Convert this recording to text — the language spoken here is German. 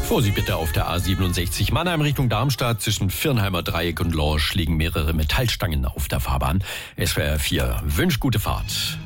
Vorsicht bitte auf der A67 Mannheim Richtung Darmstadt. Zwischen Viernheimer Dreieck und Lorsch liegen mehrere Metallstangen auf der Fahrbahn. SWR 4 wünscht gute Fahrt.